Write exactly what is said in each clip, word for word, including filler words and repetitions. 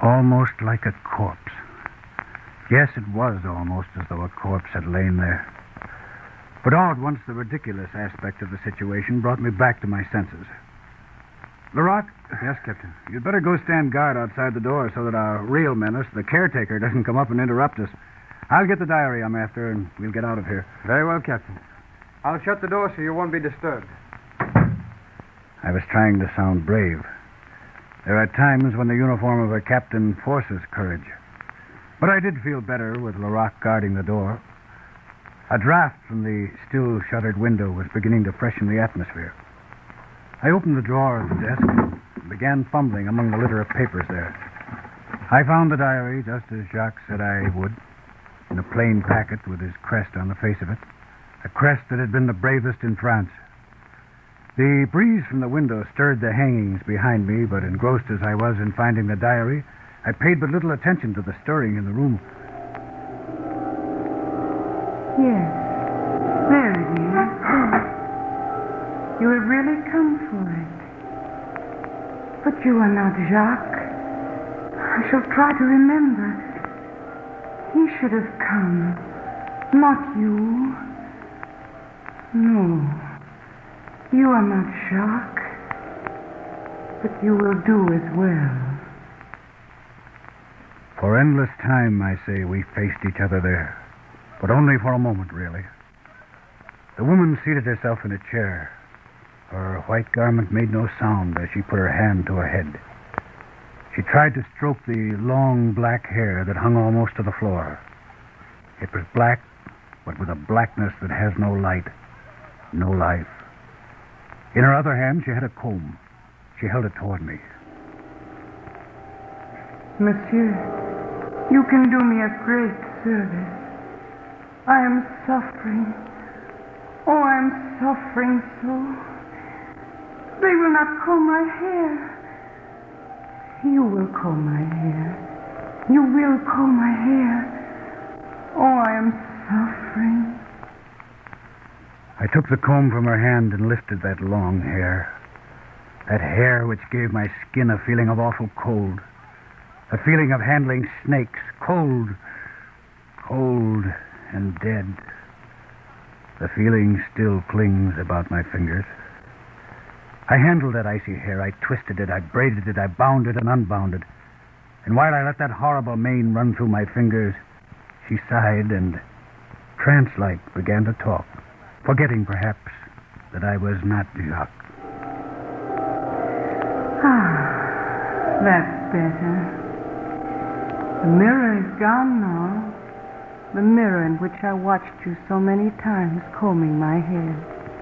Almost like a corpse. Yes, it was almost as though a corpse had lain there. But all at once, the ridiculous aspect of the situation brought me back to my senses. LaRock? Yes, Captain. You'd better go stand guard outside the door so that our real menace, the caretaker, doesn't come up and interrupt us. I'll get the diary I'm after, and we'll get out of here. Very well, Captain. I'll shut the door so you won't be disturbed. I was trying to sound brave. There are times when the uniform of a captain forces courage. But I did feel better with LaRock guarding the door. A draft from the still-shuttered window was beginning to freshen the atmosphere. I opened the drawer of the desk and began fumbling among the litter of papers there. I found the diary, just as Jacques said I would, in a plain packet with his crest on the face of it, a crest that had been the bravest in France. The breeze from the window stirred the hangings behind me, but engrossed as I was in finding the diary, I paid but little attention to the stirring in the room. Yes, there it is. You have really come for it. But you are not Jacques. I shall try to remember. He should have come, not you. No, you are not Jacques. But you will do as well. For endless time, I say, we faced each other there. But only for a moment, really. The woman seated herself in a chair. Her white garment made no sound as she put her hand to her head. She tried to stroke the long black hair that hung almost to the floor. It was black, but with a blackness that has no light, no life. In her other hand, she had a comb. She held it toward me. Monsieur, you can do me a great service. I am suffering. Oh, I am suffering so. They will not comb my hair. You will comb my hair. You will comb my hair. Oh, I am suffering. I took the comb from her hand and lifted that long hair. That hair which gave my skin a feeling of awful cold. A feeling of handling snakes. Cold. Cold and dead. The feeling still clings about my fingers. I handled that icy hair. I twisted it. I braided it. I bound it and unbound it. And while I let that horrible mane run through my fingers, she sighed and, trance-like, began to talk, forgetting, perhaps, that I was not Jacques. Ah, that's better. The mirror is gone now. The mirror in which I watched you so many times combing my hair.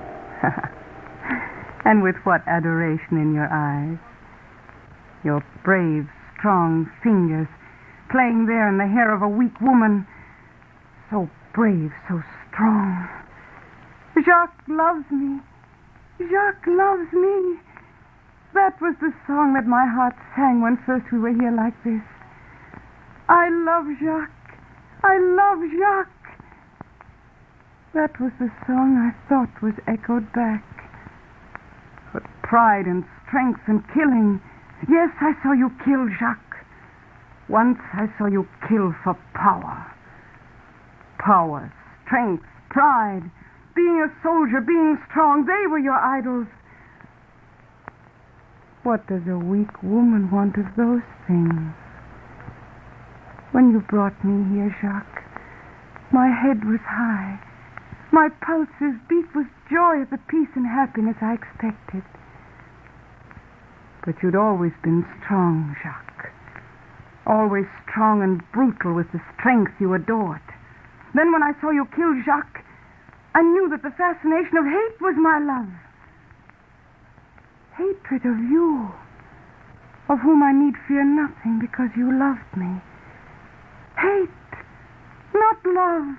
And with what adoration in your eyes. Your brave, strong fingers playing there in the hair of a weak woman. So brave, so strong. Jacques loves me. Jacques loves me. That was the song that my heart sang when first we were here like this. I love Jacques. I love Jacques. That was the song I thought was echoed back. But pride and strength and killing. Yes, I saw you kill Jacques. Once I saw you kill for power. Power, strength, pride, being a soldier, being strong, they were your idols. What does a weak woman want of those things? When you brought me here, Jacques, my head was high. My pulses beat with joy at the peace and happiness I expected. But you'd always been strong, Jacques. Always strong and brutal with the strength you adored. Then when I saw you kill Jacques, I knew that the fascination of hate was my love. Hatred of you, of whom I need fear nothing because you loved me. Hate, not love.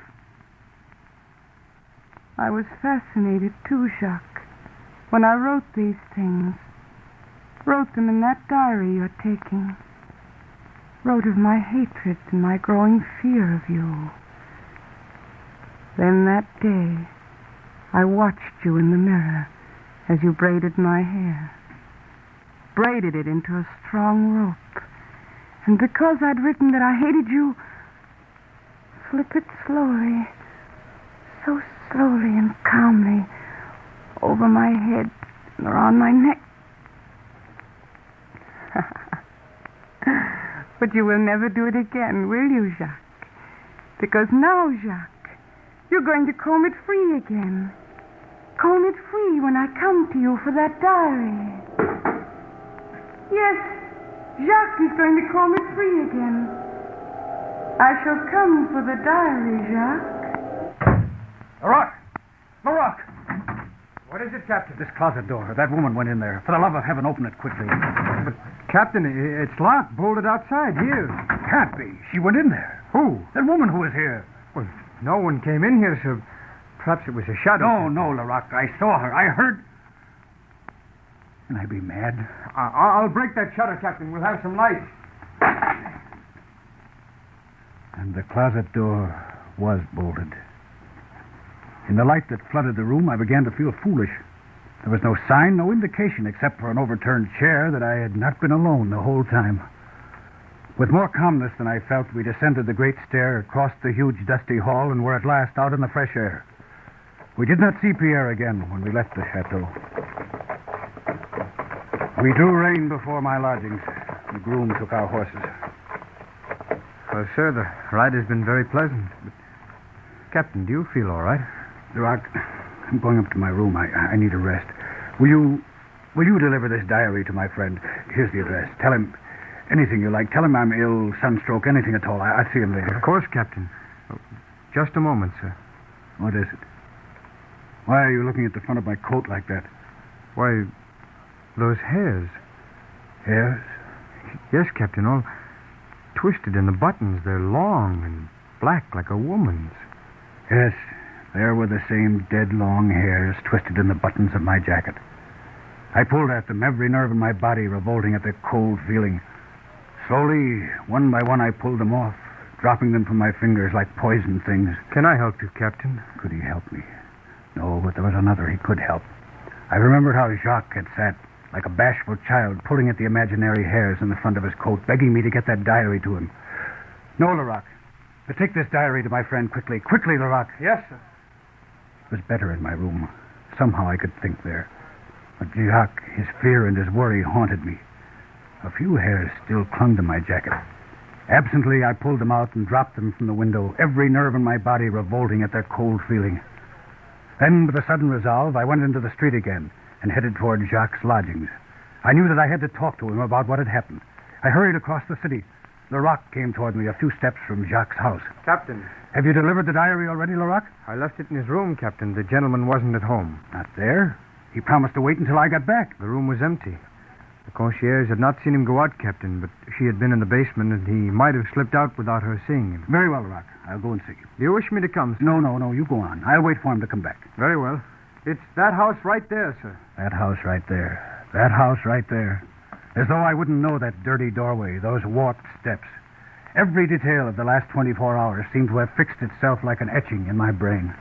I was fascinated too, Jacques, when I wrote these things. Wrote them in that diary you're taking. Wrote of my hatred and my growing fear of you. Then that day, I watched you in the mirror as you braided my hair. Braided it into a strong rope. And because I'd written that I hated you, slip it slowly, so slowly and calmly, over my head and around my neck. But you will never do it again, will you, Jacques? Because now, Jacques, you're going to comb it free again. Comb it free when I come to you for that diary. Yes, Jacques is going to comb it free again. I shall come for the diary, Jacques. Laroque! Laroque! What is it, Captain? This closet door. That woman went in there. For the love of heaven, open it quickly. But, Captain, i- it's locked, bolted outside here. Can't be. She went in there. Who? That woman who was here. Well, no one came in here, so perhaps it was a shadow. No, no, Laroque. I saw her. I heard. Can I be mad? I- I'll break that shutter, Captain. We'll have some light. And the closet door was bolted. In the light that flooded the room, I began to feel foolish. There was no sign, no indication, except for an overturned chair, that I had not been alone the whole time. With more calmness than I felt, we descended the great stair, crossed the huge dusty hall, and were at last out in the fresh air. We did not see Pierre again when we left the chateau. We drew rein before my lodgings. The groom took our horses. Well, sir, the ride has been very pleasant. But, Captain, do you feel all right? Laroque, I'm going up to my room. I, I need a rest. Will you, will you deliver this diary to my friend? Here's the address. Tell him anything you like. Tell him I'm ill, sunstroke, anything at all. I, I'll see him later. Of course, Captain. Oh, just a moment, sir. What is it? Why are you looking at the front of my coat like that? Why, those hairs. Hairs? Yes, Captain, all twisted in the buttons. They're long and black like a woman's. Yes, there were the same dead long hairs twisted in the buttons of my jacket. I pulled at them, every nerve in my body revolting at the cold feeling. Slowly, one by one, I pulled them off, dropping them from my fingers like poison things. Can I help you, Captain? Could he help me? No, but there was another he could help. I remembered how Jacques had sat like a bashful child, pulling at the imaginary hairs in the front of his coat, begging me to get that diary to him. No, Laroque. But take this diary to my friend quickly. Quickly, Laroque. Yes, sir. It was better in my room. Somehow I could think there. But Jacques, his fear and his worry haunted me. A few hairs still clung to my jacket. Absently, I pulled them out and dropped them from the window, every nerve in my body revolting at their cold feeling. Then, with a sudden resolve, I went into the street again and headed toward Jacques' lodgings. I knew that I had to talk to him about what had happened. I hurried across the city. Laroque came toward me a few steps from Jacques' house. Captain. Have you delivered the diary already, Laroque? I left it in his room, Captain. The gentleman wasn't at home. Not there. He promised to wait until I got back. The room was empty. The concierge had not seen him go out, Captain, but she had been in the basement, and he might have slipped out without her seeing him. Very well, Laroque. I'll go and see him. Do you wish me to come, sir? No, no, no. You go on. I'll wait for him to come back. Very well. It's that house right there, sir. That house right there. That house right there. As though I wouldn't know that dirty doorway, those warped steps. Every detail of the last twenty-four hours seemed to have fixed itself like an etching in my brain.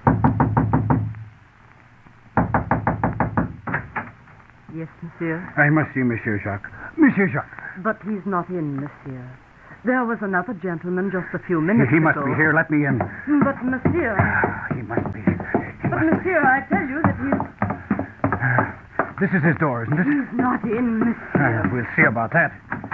Yes, monsieur. I must see Monsieur Jacques. Monsieur Jacques. But he's not in, monsieur. There was another gentleman just a few minutes He must ago. be here. Let me in. But, monsieur... He must be. He But, must monsieur, I tell you that he's... be. This is his door, isn't it? He's not in, monsieur. Uh, we'll see about that.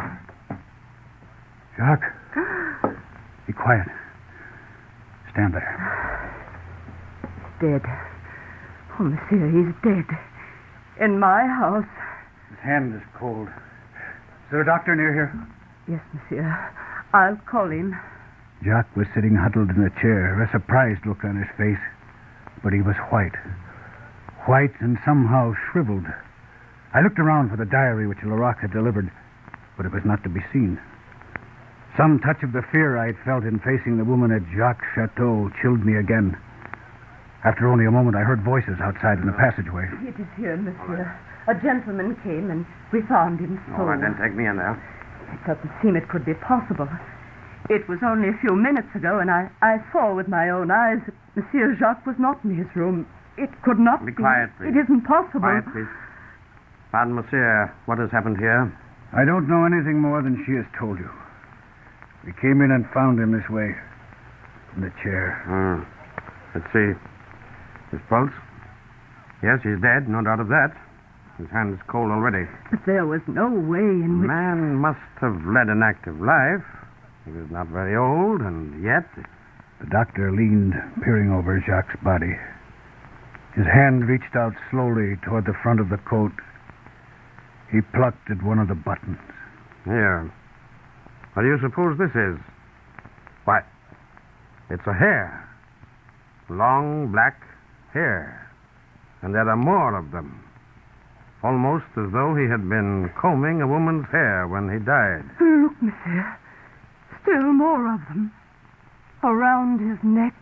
Jacques. Be quiet. Stand there. Dead. Oh, monsieur, he's dead. In my house. His hand is cold. Is there a doctor near here? Yes, monsieur. I'll call him. Jacques was sitting huddled in a chair, a surprised look on his face. But he was white. White and somehow shriveled. I looked around for the diary which Laroque had delivered, but it was not to be seen. Some touch of the fear I had felt in facing the woman at Jacques' chateau chilled me again. After only a moment, I heard voices outside in the passageway. It is here, monsieur. A gentleman came and we found him so. All right, then take me in there. It doesn't seem it could be possible. It was only a few minutes ago, and I, I saw with my own eyes that Monsieur Jacques was not in his room. It could not Be be. quiet, please. It isn't possible. Quiet, please. Pardon, monsieur. What has happened here? I don't know anything more than she has told you. We came in and found him this way, in the chair. Hmm. Let's see. His pulse? Yes, he's dead, no doubt of that. His hand is cold already. But there was no way in The which... man must have led an active life. He was not very old, and yet... The doctor leaned, peering over Jacques' body. His hand reached out slowly toward the front of the coat. He plucked at one of the buttons. Here. What do you suppose this is? Why, it's a hair. Long, black hair. And there are more of them. Almost as though he had been combing a woman's hair when he died. Look, monsieur. Still more of them. Around his neck.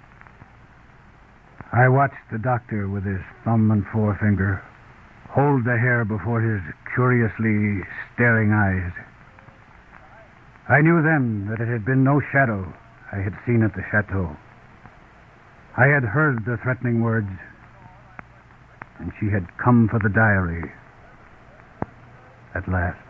I watched the doctor with his thumb and forefinger hold the hair before his curiously staring eyes. I knew then that it had been no shadow I had seen at the chateau. I had heard the threatening words, and she had come for the diary at last.